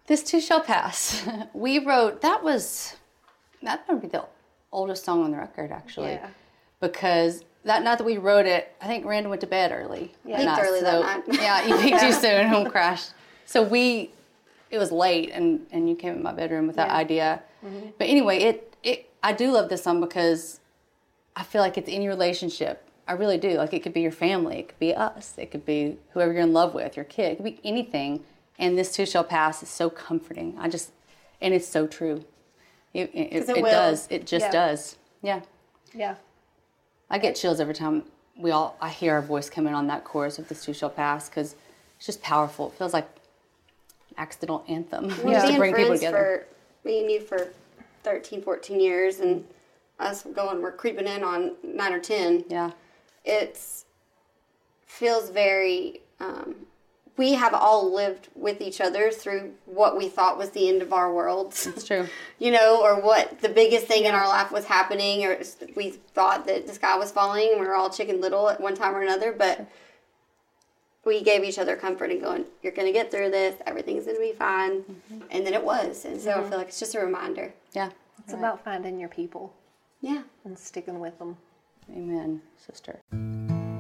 This Too Shall Pass. We wrote, that would be the oldest song on the record, actually. Yeah. Because not that we wrote it, I think Randall went to bed early. Yeah, peaked early that night. Yeah, you peaked too soon and crashed. So it was late, and you came in my bedroom with that idea. Mm-hmm. But anyway, I do love this song because I feel like it's any relationship. I really do. Like, it could be your family, it could be us, it could be whoever you're in love with, your kid, it could be anything. And this too shall pass is so comforting. And it's so true. It does. It just does. Yeah. Yeah. I get chills every time I hear our voice come in on that chorus of This Too Shall Pass, because it's just powerful. It feels like an accidental anthem. We've just to bring people friends together. Me and you for 13, 14 years, and we're creeping in on 9 or 10. Yeah. It feels very, we have all lived with each other through what we thought was the end of our worlds. It's true. Or what the biggest thing in our life was happening, or we thought that the sky was falling, and we were all Chicken Little at one time or another, but we gave each other comfort and going, you're going to get through this, everything's going to be fine. Mm-hmm. And then it was. And so I feel like it's just a reminder. Yeah. It's about finding your people. Yeah. And sticking with them. Amen, sister.